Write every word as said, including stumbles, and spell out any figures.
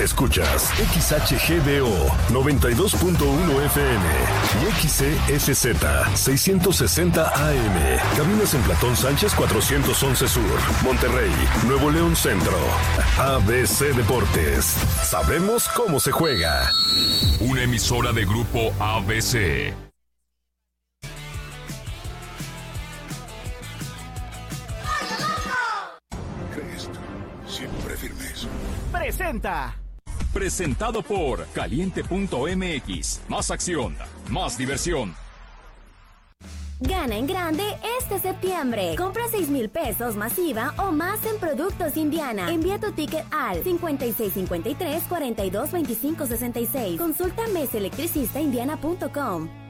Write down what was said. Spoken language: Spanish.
Escuchas X H G D O noventa y dos punto uno F M y X C S Z seiscientos sesenta A M. Cabinas en Platón Sánchez cuatrocientos once Sur, Monterrey, Nuevo León Centro. A B C Deportes. Sabemos cómo se juega. Una emisora de Grupo A B C. Crest, siempre firmes. Presenta. Presentado por Caliente punto M X. Más acción, más diversión. Gana en grande este septiembre. Compra seis mil pesos masiva o más en Productos Indiana. Envía tu ticket al cincuenta y seis cincuenta y tres cuarenta y dos veinticinco sesenta y seis. Consulta meselectricistaindiana punto com.